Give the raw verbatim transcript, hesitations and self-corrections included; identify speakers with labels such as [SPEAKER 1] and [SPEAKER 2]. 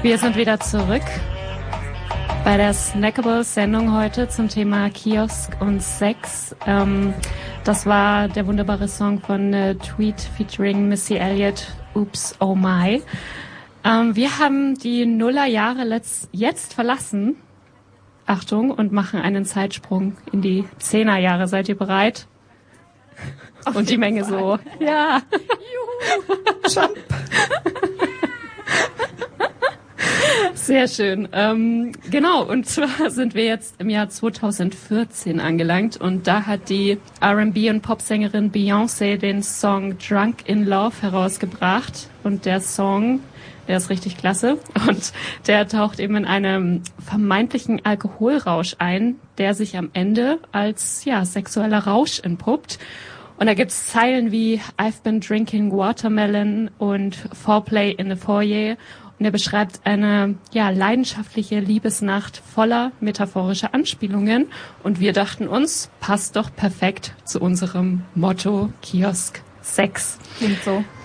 [SPEAKER 1] Wir sind wieder zurück bei der Snackable-Sendung heute zum Thema Kiosk und Sex. Ähm, das war der wunderbare Song von äh, Tweet featuring Missy Elliott, Oops, Oh My. Ähm, wir haben die Nullerjahre letzt, jetzt verlassen. Achtung, und machen einen Zeitsprung in die Zehnerjahre. Seid ihr bereit? Auf und die Menge Fall. So. Ja. Juhu. Jump. Sehr schön. Ähm, genau, und zwar sind wir jetzt im Jahr zweitausendvierzehn angelangt und da hat die R and B- und Popsängerin Beyoncé den Song Drunk in Love herausgebracht und der Song, der ist richtig klasse und der taucht eben in einem vermeintlichen Alkoholrausch ein, der sich am Ende als ja sexueller Rausch entpuppt. Und da gibt's Zeilen wie I've been drinking watermelon und Foreplay in the foyer. Und er beschreibt eine ja leidenschaftliche Liebesnacht voller metaphorischer Anspielungen. Und wir dachten uns, passt doch perfekt zu unserem Motto Kiosk Sex.
[SPEAKER 2] Klingt so.